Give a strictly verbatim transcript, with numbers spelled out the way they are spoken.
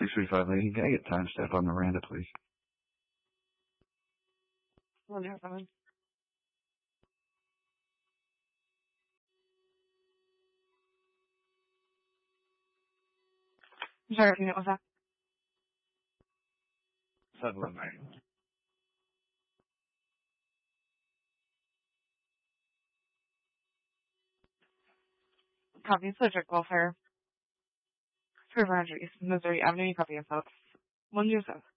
six thirty-five, lady. Can I get time step on Miranda, please? one zero seven. I'm sorry, what was that? seven nine. Copy of District Welfare. three hundred East Missouri Avenue, copy of folks. one zero seven.